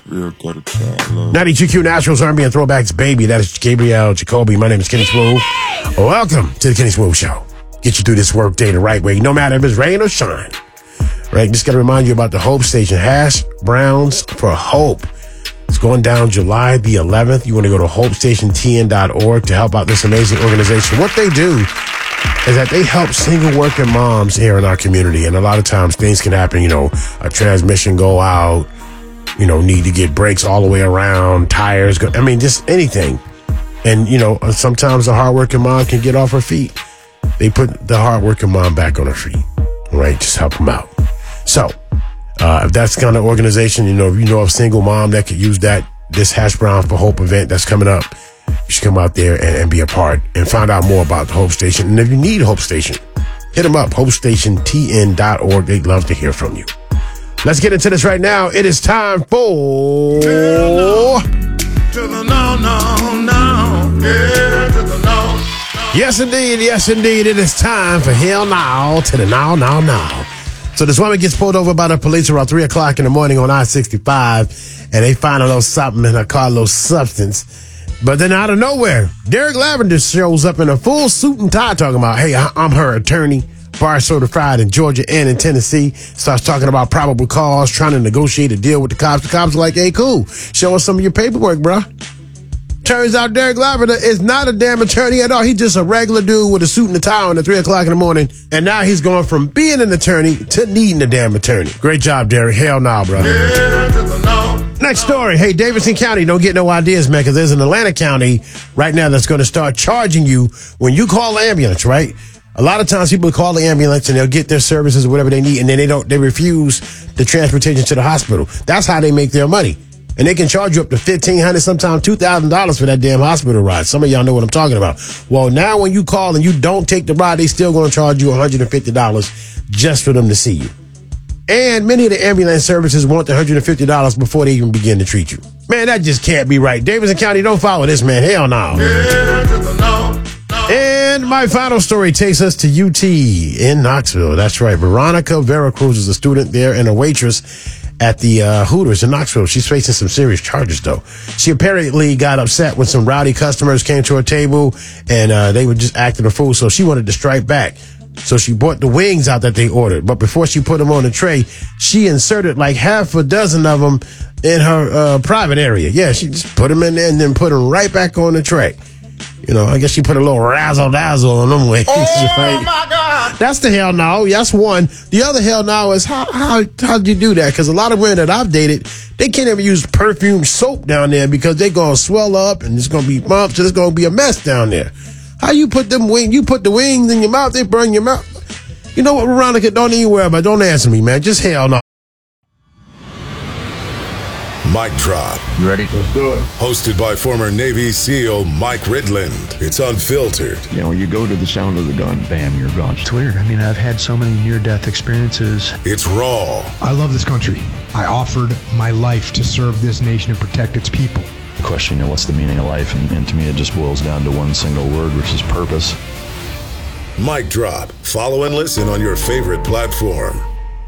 Real gutter child love. 92Q Naturals, R&B and Throwbacks, baby. That is Gabrielle Jacoby. My name is Kenny Smooth. Welcome to the Kenny Smooth Show. Get you through this work day the right way, no matter if it's rain or shine. Right? Just got to remind you about the Hope Station. Hash Browns for Hope. It's going down July the 11th. You want to go to hopestationtn.org to help out this amazing organization. What they do is that they help single working moms here in our community. And a lot of times things can happen, a transmission go out, need to get brakes all the way around, tires go, just anything. And, sometimes a hardworking mom can get off her feet. They put the hardworking mom back on her feet, right? Just help them out. So, if that's the kind of organization, if you know of a single mom that could use this Hash Brown for Hope event that's coming up, you should come out there and be a part and find out more about the Hope Station. And if you need Hope Station, hit them up, hopestationtn.org. They'd love to hear from you. Let's get into this right now. It is time for... Yes, indeed. It is time for Hell Now to the Now. So this woman gets pulled over by the police around 3 o'clock in the morning on I-65, and they find a little something in her car, a little substance. But then out of nowhere, Derek Lavender shows up in a full suit and tie talking about, hey, I'm her attorney, bar certified in Georgia and in Tennessee. Starts talking about probable cause, trying to negotiate a deal with the cops. The cops are like, hey, cool. Show us some of your paperwork, bro. Turns out Derek Lavender is not a damn attorney at all. He's just a regular dude with a suit and a tie on at 3 o'clock in the morning. And now he's going from being an attorney to needing a damn attorney. Great job, Derek. Hell no, bro. Next story. Hey, Davidson County, don't get no ideas, man, because there's an Atlanta County right now that's going to start charging you when you call the ambulance, right? A lot of times people call the ambulance and they'll get their services or whatever they need, and then they refuse the transportation to the hospital. That's how they make their money. And they can charge you up to $1,500, sometimes $2,000 for that damn hospital ride. Some of y'all know what I'm talking about. Well, now when you call and you don't take the ride, they still going to charge you $150 just for them to see you. And many of the ambulance services want the $150 before they even begin to treat you. Man, that just can't be right. Davidson County, don't follow this, man. Hell no. And my final story takes us to UT in Knoxville. That's right. Veronica Vera Cruz is a student there and a waitress at the Hooters in Knoxville. She's facing some serious charges, though. She apparently got upset when some rowdy customers came to her table and they were just acting a fool, so she wanted to strike back. So she brought the wings out that they ordered. But before she put them on the tray, she inserted like half a dozen of them in her private area. Yeah, she just put them in there and then put them right back on the tray. I guess she put a little razzle-dazzle on them wings. Oh, right? my God. That's the hell no. That's one. The other hell no is how'd you do that? Because a lot of women that I've dated, they can't even use perfume soap down there because they're going to swell up and it's going to be bumps and it's going to be a mess down there. How you put them wings? You put the wings in your mouth, they burn your mouth. You know what, Veronica? Don't even worry about it. Don't answer me, man. Just hell no. Mic Drop. You ready? Let's do it. Hosted by former Navy SEAL Mike Ridland. It's unfiltered. You go to the sound of the gun, bam, you're gone. It's weird. I've had so many near-death experiences. It's raw. I love this country. I offered my life to serve this nation and protect its people. The question, what's the meaning of life? And to me, it just boils down to one single word, which is purpose. Mic Drop. Follow and listen on your favorite platform.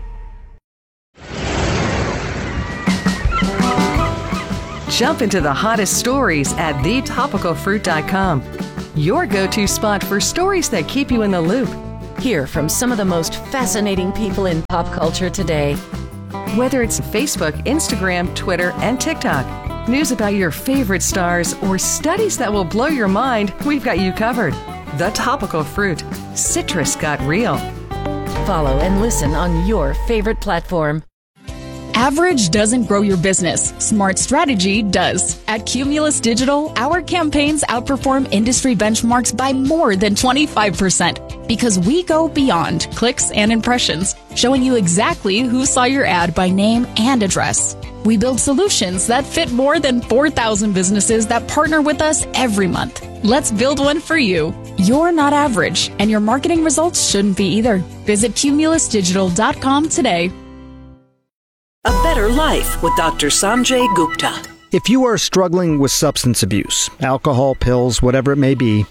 Jump into the hottest stories at thetopicalfruit.com. Your go-to spot for stories that keep you in the loop. Hear from some of the most fascinating people in pop culture today. Whether it's Facebook, Instagram, Twitter, and TikTok, news about your favorite stars, or studies that will blow your mind, we've got you covered. The Topical Fruit. Citrus got real. Follow and listen on your favorite platform. Average doesn't grow your business. Smart strategy does. At Cumulus Digital, our campaigns outperform industry benchmarks by more than 25% because we go beyond clicks and impressions, showing you exactly who saw your ad by name and address. We build solutions that fit more than 4,000 businesses that partner with us every month. Let's build one for you. You're not average, and your marketing results shouldn't be either. Visit cumulusdigital.com today. A Better Life with Dr. Sanjay Gupta. If you are struggling with substance abuse, alcohol, pills, whatever it may be,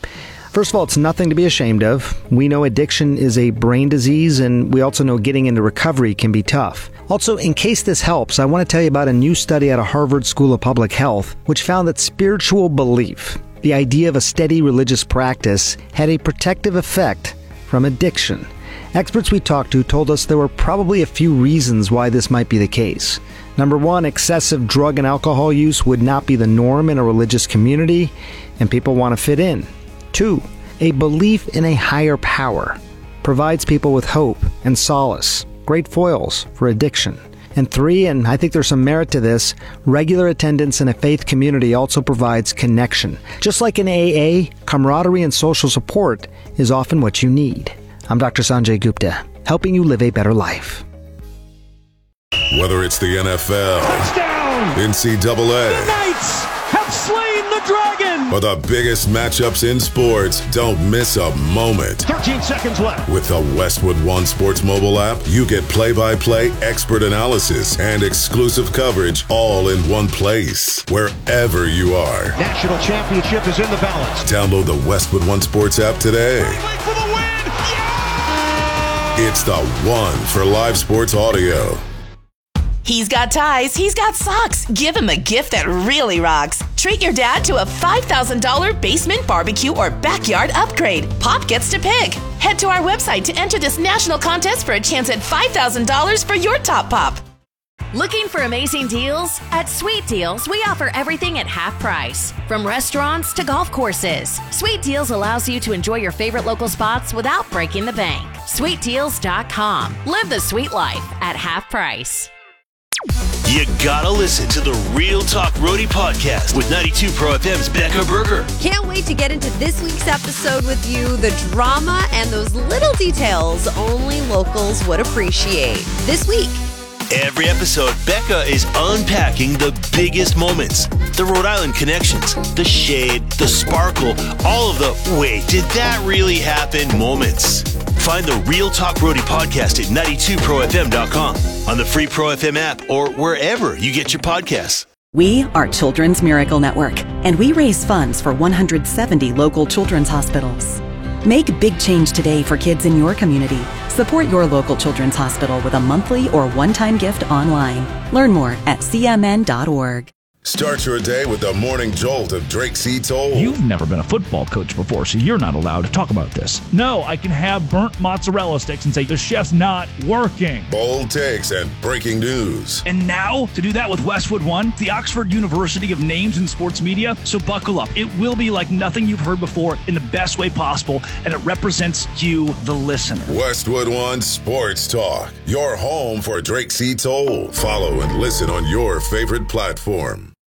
First of all, it's nothing to be ashamed of. We know addiction is a brain disease, and we also know getting into recovery can be tough. Also, in case this helps, I want to tell you about a new study out of Harvard School of Public Health, which found that spiritual belief, the idea of a steady religious practice, had a protective effect from addiction. Experts we talked to told us there were probably a few reasons why this might be the case. Number one, excessive drug and alcohol use would not be the norm in a religious community, and people want to fit in. 2, a belief in a higher power provides people with hope and solace, great foils for addiction. And 3, and I think there's some merit to this, regular attendance in a faith community also provides connection. Just like in AA, camaraderie and social support is often what you need. I'm Dr. Sanjay Gupta, helping you live a better life. Whether it's the NFL, touchdown! NCAA, the Knights have slain the dragon! Or the biggest matchups in sports, don't miss a moment. 13 seconds left. With the Westwood One Sports mobile app, you get play-by-play expert analysis and exclusive coverage all in one place, wherever you are. National championship is in the balance. Download the Westwood One Sports app today. Wait for the win! It's the one for live sports audio. He's got ties, he's got socks. Give him a gift that really rocks. Treat your dad to a $5,000 basement barbecue or backyard upgrade. Pop gets to pick. Head to our website to enter this national contest for a chance at $5,000 for your top pop. Looking for amazing deals? At Sweet Deals, we offer everything at half price. From restaurants to golf courses, Sweet Deals allows you to enjoy your favorite local spots without breaking the bank. SweetDeals.com. Live the sweet life at half price. You gotta listen to the Real Talk Roadie podcast with 92 Pro FM's Becca Berger. Can't wait to get into this week's episode with you. The drama and those little details only locals would appreciate. This week, every episode, Becca is unpacking the biggest moments, the Rhode Island connections, the shade, the sparkle, all of the wait, did that really happen moments. Find the Real Talk Roadie podcast at 92profm.com, on the free Pro FM app, or wherever you get your podcasts. We are Children's Miracle Network, and we raise funds for 170 local children's hospitals. Make a big change today for kids in your community. Support your local children's hospital with a monthly or one-time gift online. Learn more at cmn.org. Start your day with the morning jolt of Drake C. Toll. You've never been a football coach before, so you're not allowed to talk about this. No, I can have burnt mozzarella sticks and say, the chef's not working. Bold takes and breaking news. And now, to do that with Westwood One, the Oxford University of names in sports media, so buckle up. It will be like nothing you've heard before in the best way possible, and it represents you, the listener. Westwood One Sports Talk, your home for Drake C. Toll. Follow and listen on your favorite platform.